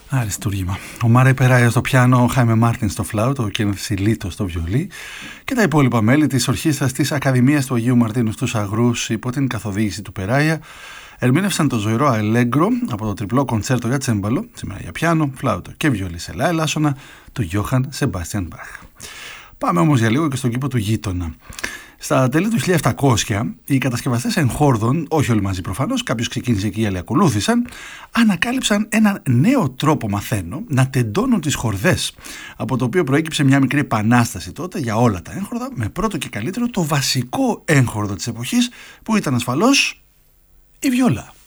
Αριστούργημα. Ο Μάρεϊ Περάια στο πιάνο, ο Χάιμε Μάρτιν στο φλάουτο, ο Κένεθ Σιλίτο στο βιολί και τα υπόλοιπα μέλη της ορχήστρας της Ακαδημίας του Αγίου Μαρτίνου στους Αγρούς υπό την καθοδήγηση του Περάια ερμήνευσαν το ζωηρό Αλέγκρο από το τριπλό κοντσέρτο για τσέμπαλο, σήμερα για πιάνο, φλάουτο και βιολί σε λα ελάσσονα του Γιώχαν Σεμπάστιαν Μπαχ. Πάμε όμως για λίγο και στον κήπο του γείτονα. Στα τέλη του 1700, οι κατασκευαστές εγχόρδων, όχι όλοι μαζί προφανώς, κάποιος ξεκίνησε και οι άλλοι ακολούθησαν, ανακάλυψαν έναν νέο τρόπο, μαθαίνω, να τεντώνουν τις χορδές, από το οποίο προέκυψε μια μικρή επανάσταση τότε για όλα τα έγχορδα, με πρώτο και καλύτερο το βασικό έγχορδο της εποχής, που ήταν ασφαλώς η βιόλα.